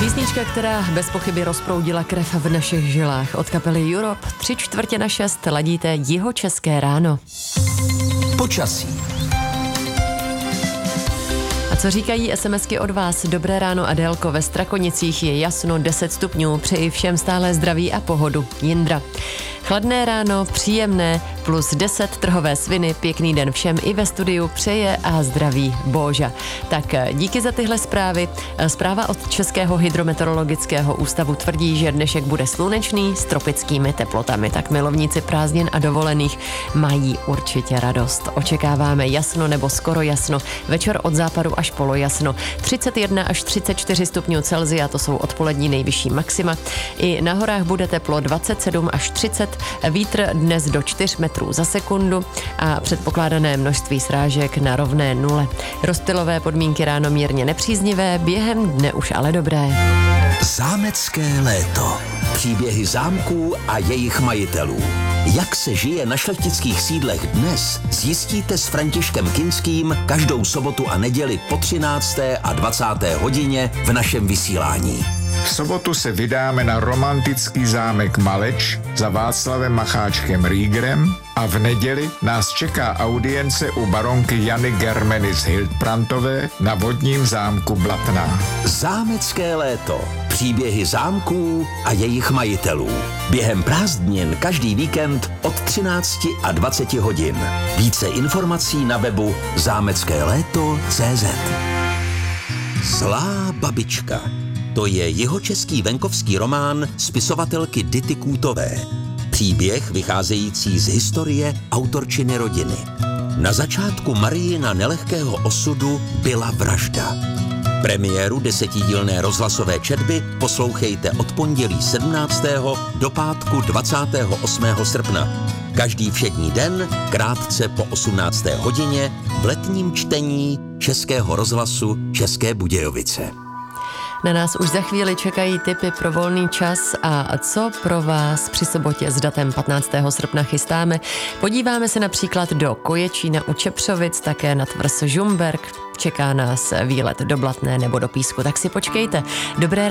Písnička, která bez pochyby rozproudila krev v našich žilách. Od kapely Europe 5:45 ladíte Jihočeské ráno. Počasí. A co říkají SMSky od vás? Dobré ráno, Adélko, ve Strakonicích je jasno 10 stupňů, přeji všem stále zdraví a pohodu. Jindra. Chladné ráno, příjemné, plus 10 trhové sviny, pěkný den všem i ve studiu přeje a zdraví Boža. Tak díky za tyhle zprávy. Zpráva od Českého hydrometeorologického ústavu tvrdí, že dnešek bude slunečný s tropickými teplotami. Tak milovníci prázdnin a dovolených mají určitě radost. Očekáváme jasno nebo skoro jasno, večer od západu až polojasno. 31 až 34 stupňů Celsia, to jsou odpolední nejvyšší maxima. I na horách bude teplo 27 až 30, vítr dnes do 4 metrů za sekundu a předpokládané množství srážek na rovné nule. Rozptylové podmínky ráno mírně nepříznivé, během dne už ale dobré. Zámecké léto. Příběhy zámků a jejich majitelů. Jak se žije na šlechtických sídlech dnes, zjistíte s Františkem Kinským každou sobotu a neděli po 13. a 20. hodině v našem vysílání. V sobotu se vydáme na romantický zámek Maleč za Václavem Macháčkem Riegerem a v neděli nás čeká audience u baronky Jany Germeny z Hildbrandtové na vodním zámku Blatná. Zámecké léto. Příběhy zámků a jejich majitelů. Během prázdnin každý víkend od 13 a 20 hodin. Více informací na webu zámeckéléto.cz. Zlá babička. To je jihočeský venkovský román spisovatelky Dity Kůtové. Příběh vycházející z historie autorčiny rodiny. Na začátku Marijina nelehkého osudu byla vražda. Premiéru 10dílné rozhlasové četby poslouchejte od pondělí 17. do pátku 28. srpna. Každý všední den, krátce po 18. hodině, v letním čtení Českého rozhlasu České Budějovice. Na nás už za chvíli čekají tipy pro volný čas a co pro vás při sobotě s datem 15. srpna chystáme. Podíváme se například do Koječína u Čepřovic, také na tvrz Žumberk. Čeká nás výlet do Blatné nebo do Písku, tak si počkejte. Dobré